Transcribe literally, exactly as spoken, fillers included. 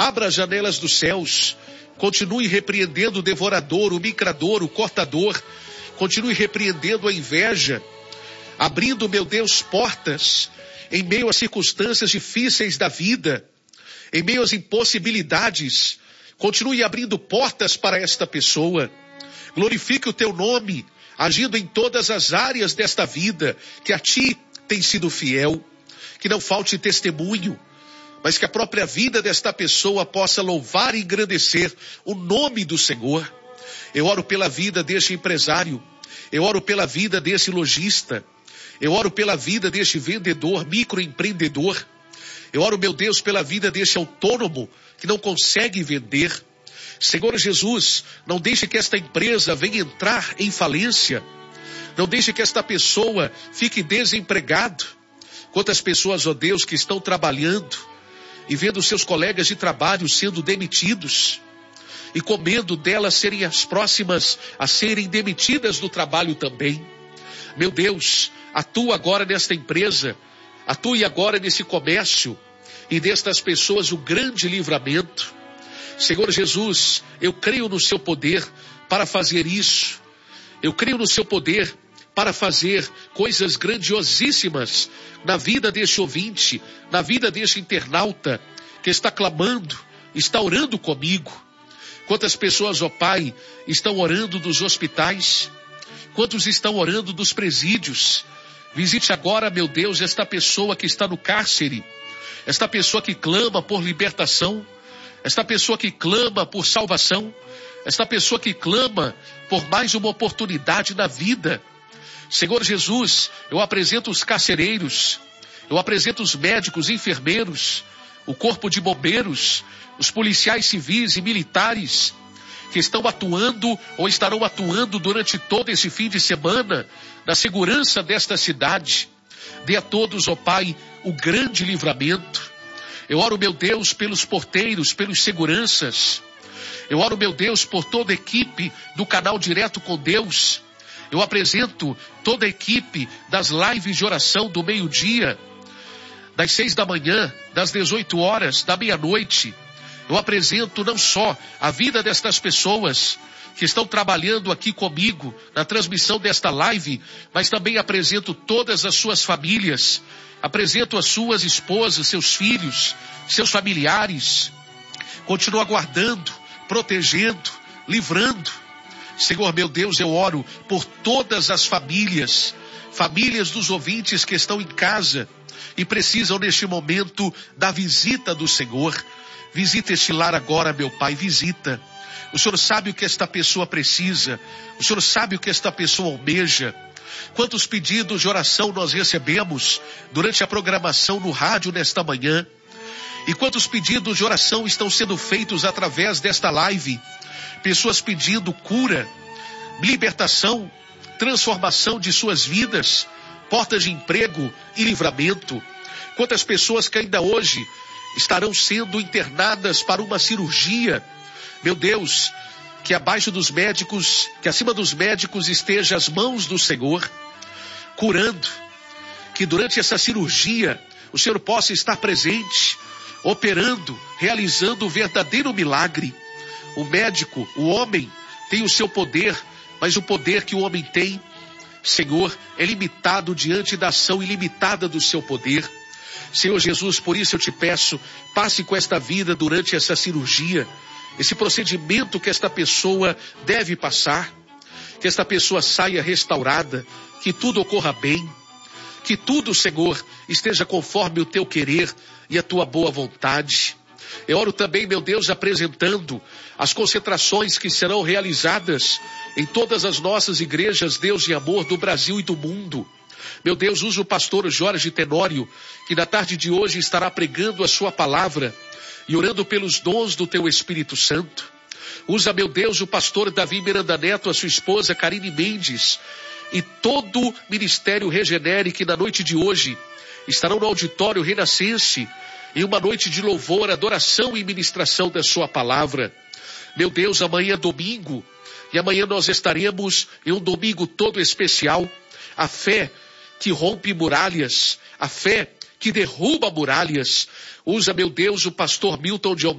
Abra as janelas dos céus. Continue repreendendo o devorador, o micrador, o cortador. Continue repreendendo a inveja. Abrindo, meu Deus, portas em meio às circunstâncias difíceis da vida, em meio às impossibilidades. Continue abrindo portas para esta pessoa. Glorifique o teu nome, agindo em todas as áreas desta vida, que a ti tem sido fiel. Que não falte testemunho, mas que a própria vida desta pessoa possa louvar e engrandecer o nome do Senhor. Eu oro pela vida deste empresário, eu oro pela vida desse lojista, eu oro pela vida deste vendedor, microempreendedor. Eu oro, meu Deus, pela vida deste autônomo que não consegue vender. Senhor Jesus, não deixe que esta empresa venha entrar em falência. Não deixe que esta pessoa fique desempregado. Quantas pessoas, ó Deus, que estão trabalhando e vendo seus colegas de trabalho sendo demitidos e com medo delas serem as próximas a serem demitidas do trabalho também. Meu Deus, atua agora nesta empresa, atue agora nesse comércio e destas pessoas o grande livramento. Senhor Jesus, eu creio no seu poder para fazer isso. Eu creio no seu poder para fazer coisas grandiosíssimas na vida deste ouvinte, na vida deste internauta que está clamando, está orando comigo. Quantas pessoas, ó Pai, estão orando dos hospitais? Quantos estão orando dos presídios? Visite agora, meu Deus, esta pessoa que está no cárcere, esta pessoa que clama por libertação, esta pessoa que clama por salvação, esta pessoa que clama por mais uma oportunidade na vida. Senhor Jesus, eu apresento os carcereiros, eu apresento os médicos, enfermeiros, o corpo de bombeiros, os policiais civis e militares que estão atuando ou estarão atuando durante todo esse fim de semana na segurança desta cidade. Dê a todos, ó Pai, o grande livramento. Eu oro, meu Deus, pelos porteiros, pelos seguranças. Eu oro, meu Deus, por toda a equipe do canal Direto com Deus. Eu apresento toda a equipe das lives de oração do meio-dia, das seis da manhã, das dezoito horas, da meia-noite. Eu apresento não só a vida destas pessoas que estão trabalhando aqui comigo na transmissão desta live, mas também apresento todas as suas famílias, apresento as suas esposas, seus filhos, seus familiares. Continua guardando, protegendo, livrando. Senhor meu Deus, eu oro por todas as famílias, famílias dos ouvintes que estão em casa e precisam neste momento da visita do Senhor. Visita este lar agora, meu Pai, visita. O Senhor sabe o que esta pessoa precisa, o Senhor sabe o que esta pessoa almeja. Quantos pedidos de oração nós recebemos durante a programação no rádio nesta manhã? E quantos pedidos de oração estão sendo feitos através desta live? Pessoas pedindo cura, libertação, transformação de suas vidas, portas de emprego e livramento. Quantas pessoas que ainda hoje estarão sendo internadas para uma cirurgia. Meu Deus, que abaixo dos médicos, que acima dos médicos esteja as mãos do Senhor, curando, que durante essa cirurgia o Senhor possa estar presente, operando, realizando o verdadeiro milagre. O médico, o homem, tem o seu poder, mas o poder que o homem tem, Senhor, é limitado diante da ação ilimitada do seu poder. Senhor Jesus, por isso eu te peço, passe com esta vida durante essa cirurgia, esse procedimento que esta pessoa deve passar, que esta pessoa saia restaurada, que tudo ocorra bem, que tudo, Senhor, esteja conforme o teu querer e a tua boa vontade. Eu oro também, meu Deus, apresentando as concentrações que serão realizadas em todas as nossas igrejas, Deus e amor, do Brasil e do mundo. Meu Deus, usa o pastor Jorge Tenório, que na tarde de hoje estará pregando a sua palavra e orando pelos dons do teu Espírito Santo. Usa, meu Deus, o pastor Davi Miranda Neto, a sua esposa Karine Mendes e todo o Ministério Regenere que na noite de hoje estarão no auditório Renascense em uma noite de louvor, adoração e ministração da sua palavra. Meu Deus, amanhã é domingo e amanhã nós estaremos em um domingo todo especial. A fé que rompe muralhas, a fé que derruba muralhas. Usa, meu Deus, o pastor Milton de Almeida